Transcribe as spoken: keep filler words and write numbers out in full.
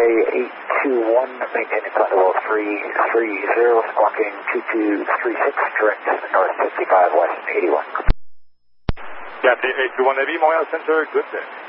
eight two one, maintaining flight level three three zero, squawking two two three six, direct north fifty-five, west eighty-one. Captain eight two one Navy, Montreal Center, good day.